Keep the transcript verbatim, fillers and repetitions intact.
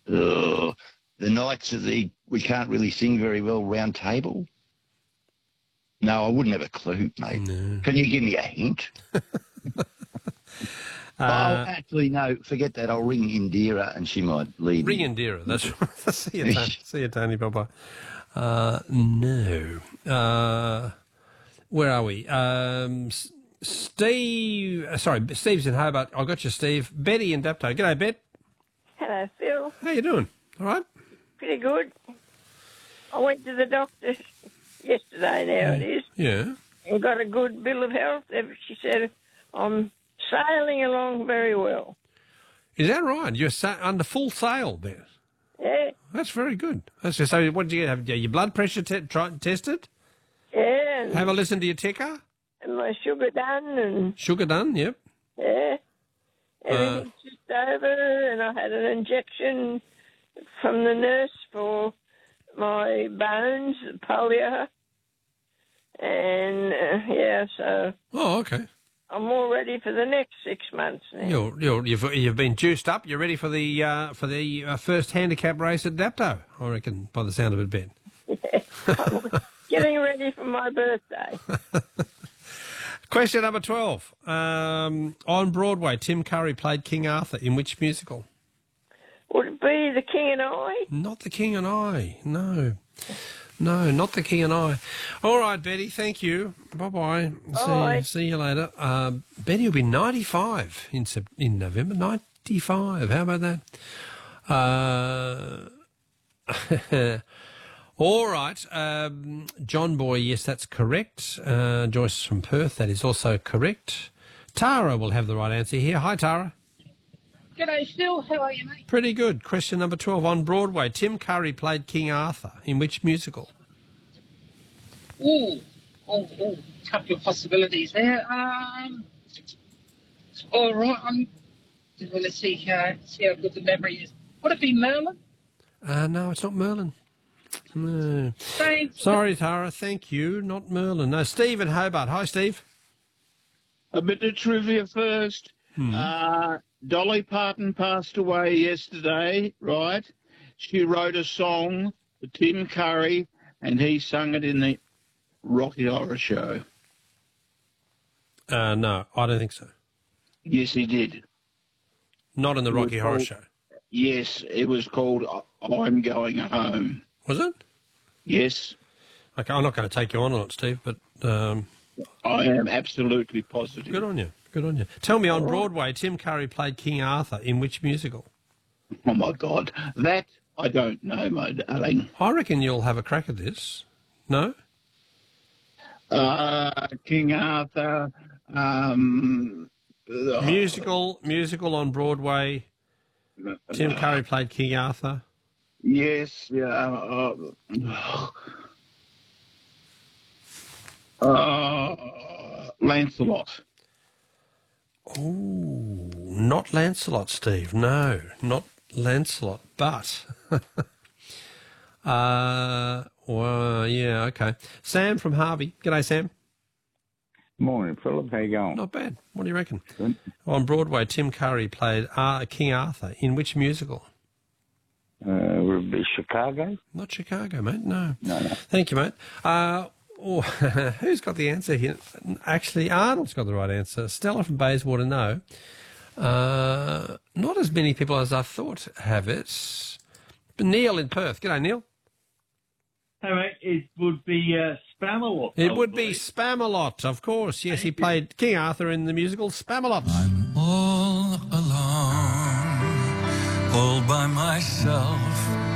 Uh, the Knights of the We Can't Really Sing Very Well round table. No, I wouldn't have a clue, mate. No. Can you give me a hint? Uh, oh, actually, no, forget that. I'll ring Indira and she might lead Ring me. Indira. That's right. See you, Tony. See you, Tony. Bye-bye. Uh, no. Uh, where are we? Um, S- Steve. Uh, sorry, Steve's in Hobart. I got you, Steve. Betty in Dapto. G'day, Bet. Hello, Phil. How you doing? All right? Pretty good. I went to the doctor yesterday, now it is, Yeah. and got a good bill of health. She said I'm sailing along very well. Is that right? You're sa- under full sail, Bet. Yeah, That's very good. That's just, so what did you get? Have your blood pressure te- try- tested? yeah, and, Have a listen to your ticker? and my sugar done, and Sugar done, yep. yeah, everything's just over, and I had an injection from the nurse for my bones, polio, and uh, yeah, so Oh, okay. I'm all ready for the next six months now. You're, you're, you've you've been juiced up. You're ready for the uh, for the uh, first handicap race at Dapto, I reckon, by the sound of it, Ben. I'm getting ready for my birthday. Question number twelve. Um, on Broadway, Tim Curry played King Arthur in which musical? Would it be The King and I? Not The King and I. No. No, not The King and I. All right, Betty, thank you. Bye-bye. Bye. See, see you later. Uh, Betty will be ninety-five in Sep- in November. ninety-five. How about that? Uh, all right. Um, John Boy, yes, that's correct. Uh, Joyce from Perth, that is also correct. Tara will have the right answer here. Hi, Tara. G'day, Phil. How are you, mate? Pretty good. Question number twelve. On Broadway, Tim Curry played King Arthur. In which musical? Ooh, oh, oh, couple of possibilities there. Um, all right. I'm. Well, let's see. Uh, see how good the memory is. Would it be Merlin? Uh, no, it's not Merlin. No. Thanks. Sorry, Tara. Thank you. Not Merlin. No, Steve in Hobart. Hi, Steve. A bit of trivia first. Hmm. Uh, Dolly Parton passed away yesterday, right? She wrote a song for Tim Curry, and he sung it in the Rocky Horror Show. Uh, no, I don't think so. Yes, he did. Not in the It was Rocky Horror called- Show. Yes, it was called I'm Going Home. Was it? Yes, Okay, I'm not going to take you on on it, Steve, but um, I am absolutely positive. good on you. Good on you. Tell me, on Broadway, Tim Curry played King Arthur in which musical? Oh, my God. That I don't know, my darling. I reckon you'll have a crack at this. No? Uh, King Arthur, um... uh, Musical, musical on Broadway. Tim Curry played King Arthur. Yes, yeah. Uh, uh, uh, Lancelot. Ooh, not Lancelot, Steve. No, not Lancelot. But, uh, well, yeah, okay. Sam from Harvey. G'day, Sam. Morning, Philip. How you going? Not bad. What do you reckon? Good. On Broadway, Tim Curry played uh, King Arthur. In which musical? Uh, would it be Chicago? Not Chicago, mate. No. No, no. Thank you, mate. Uh, oh, who's got the answer here? Actually, Arnold's got the right answer. Stella from Bayswater, no. Uh, not as many people as I thought have it. But Neil in Perth. G'day, Neil. Hey, mate, it would be uh, Spamalot. It would be Spamalot, of course. Yes, he played King Arthur in the musical Spamalot. I'm all alone, all by myself.